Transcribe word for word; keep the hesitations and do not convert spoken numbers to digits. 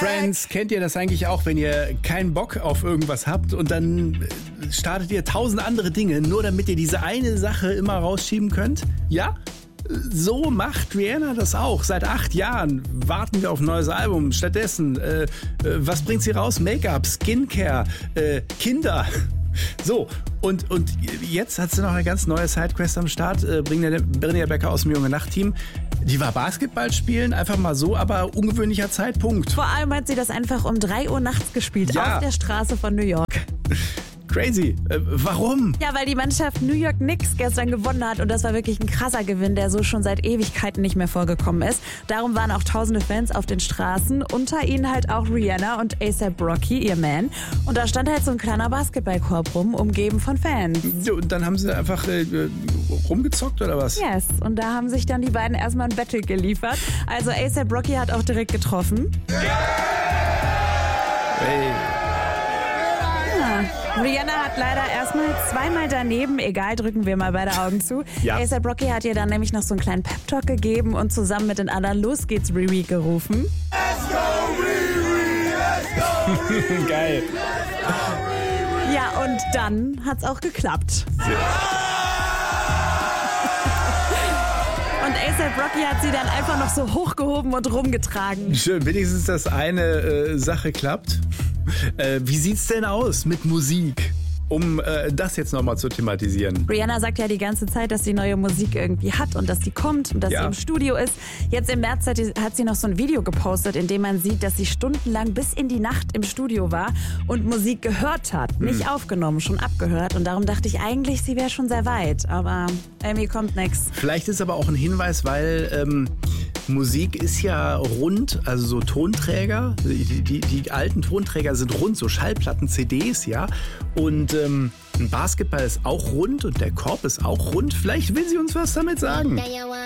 Friends, kennt ihr das eigentlich auch, wenn ihr keinen Bock auf irgendwas habt und dann startet ihr tausend andere Dinge, nur damit ihr diese eine Sache immer rausschieben könnt? Ja? So macht Rihanna das auch. Seit acht Jahren warten wir auf ein neues Album. Stattdessen, äh, äh, was bringt sie raus? Make-up, Skincare, äh, Kinder. So, und, und jetzt hat sie noch eine ganz neue Sidequest am Start. Äh, Brynja Becker aus dem Junge Nacht-Team. Die war Basketball spielen, einfach mal so, aber ungewöhnlicher Zeitpunkt. Vor allem hat sie das einfach um drei Uhr nachts gespielt, ja. auf der Straße von New York. Crazy. Äh, warum? Ja, weil die Mannschaft New York Knicks gestern gewonnen hat und das war wirklich ein krasser Gewinn, der so schon seit Ewigkeiten nicht mehr vorgekommen ist. Darum waren auch tausende Fans auf den Straßen, unter ihnen halt auch Rihanna und A$AP Rocky, ihr Man. Und da stand halt so ein kleiner Basketballkorb rum, umgeben von Fans. Ja, und dann haben sie einfach äh, rumgezockt oder was? Yes, und da haben sich dann die beiden erstmal ein Battle geliefert. Also A$AP Rocky hat auch direkt getroffen. Hey. Rihanna hat leider erstmal zweimal daneben, egal, drücken wir mal beide Augen zu. Ja. A$AP Rocky hat ihr dann nämlich noch so einen kleinen Pep-Talk gegeben und zusammen mit den anderen Los geht's Riri gerufen. Let's go, Riri, let's go, Geil. Ja, und dann hat's auch geklappt. Und A$AP Rocky hat sie dann einfach noch so hochgehoben und rumgetragen. Schön, wenigstens, dass eine äh, Sache klappt. Äh, wie sieht's denn aus mit Musik? Um äh, das jetzt nochmal zu thematisieren. Rihanna sagt ja die ganze Zeit, dass sie neue Musik irgendwie hat und dass sie kommt und dass Ja. sie im Studio ist. Jetzt im März hat, die, hat sie noch so ein Video gepostet, in dem man sieht, dass sie stundenlang bis in die Nacht im Studio war und Musik gehört hat. Nicht Hm. aufgenommen, schon abgehört. Und darum dachte ich eigentlich, sie wäre schon sehr weit. Aber irgendwie kommt nichts. Vielleicht ist aber auch ein Hinweis, weil ähm, Musik ist ja rund, also so Tonträger, die, die, die alten Tonträger sind rund, so Schallplatten, C Ds, ja. Und ähm, ein Basketball ist auch rund und der Korb ist auch rund. Vielleicht will sie uns was damit sagen.